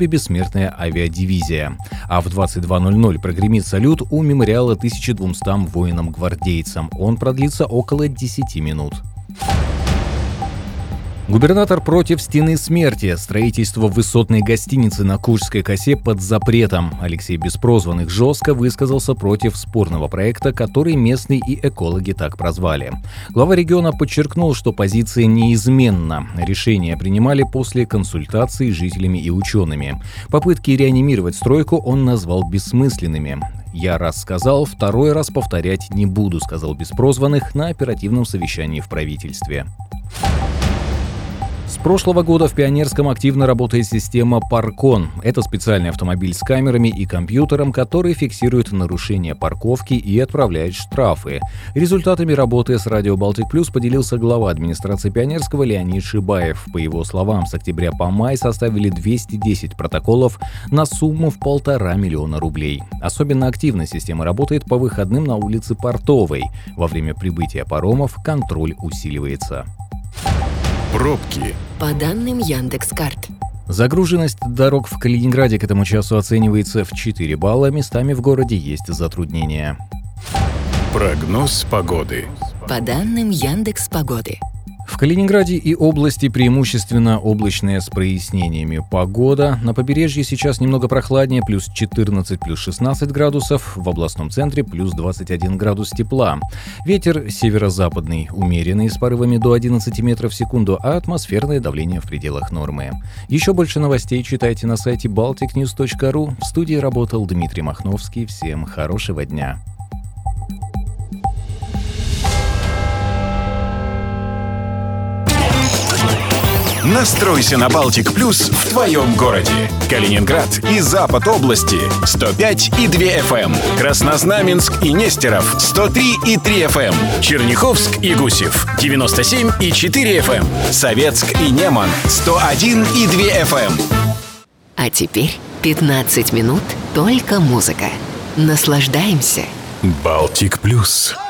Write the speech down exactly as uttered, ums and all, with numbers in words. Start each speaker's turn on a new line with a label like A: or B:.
A: принципе бессмертная авиадивизия. А в двадцать два ноль ноль прогремит салют у мемориала тысяча двумстам воинам-гвардейцам. Он продлится около десяти минут. Губернатор против стены смерти. Строительство высотной гостиницы на Куршской косе под запретом. Алексей Беспрозванных жестко высказался против спорного проекта, который местные и экологи так прозвали. Глава региона подчеркнул, что позиция неизменна. Решения принимали после консультаций с жителями и учеными. Попытки реанимировать стройку он назвал бессмысленными. «Я раз сказал, второй раз повторять не буду», — сказал Беспрозванных на оперативном совещании в правительстве. С прошлого года в Пионерском активно работает система «Паркон». Это специальный автомобиль с камерами и компьютером, который фиксирует нарушения парковки и отправляет штрафы. Результатами работы с Радио Балтик Плюс поделился глава администрации Пионерского Леонид Шибаев. По его словам, с октября по май составили двести десять протоколов на сумму в полтора миллиона рублей. Особенно активно система работает по выходным на улице Портовой. Во время прибытия паромов контроль усиливается.
B: Пробки.
C: По данным Яндекс.Карт.
A: Загруженность дорог в Калининграде к этому часу оценивается в четыре балла. Местами в городе есть затруднения.
B: Прогноз погоды.
C: По данным Яндекс.Погоды.
A: В Калининграде и области преимущественно облачная с прояснениями погода. На побережье сейчас немного прохладнее, плюс четырнадцать, плюс шестнадцать градусов. В областном центре плюс двадцать один градус тепла. Ветер северо-западный, умеренный, с порывами до одиннадцати метров в секунду, а атмосферное давление в пределах нормы. Еще больше новостей читайте на сайте балтик ньюс точка ру. В студии работал Дмитрий Махновский. Всем хорошего дня.
B: Настройся на Балтик Плюс в твоем городе. Калининград и Запад области сто пять и два эф эм, Краснознаменск и Нестеров сто три и три эф эм, Черняховск и Гусев девяносто семь и четыре эф эм, Советск и Неман сто один и два эф эм.
C: А теперь пятнадцать минут только музыка. Наслаждаемся.
B: Балтик Плюс.